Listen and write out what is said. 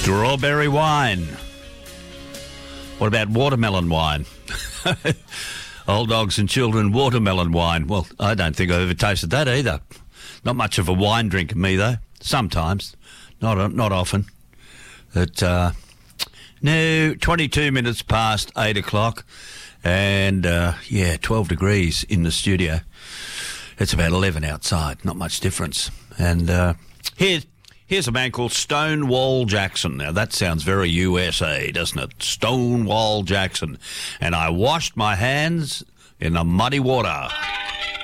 Strawberry wine. What about watermelon wine? Old dogs and children, watermelon wine. Well, I don't think I've ever tasted that either. Not much of a wine drinker, me, though. Sometimes. Not often. But, no, 22 minutes past 8 o'clock. And, 12 degrees in the studio. It's about 11 outside. Not much difference. And here's a man called Stonewall Jackson. Now, that sounds very USA, doesn't it? Stonewall Jackson. And I washed my hands in the muddy water.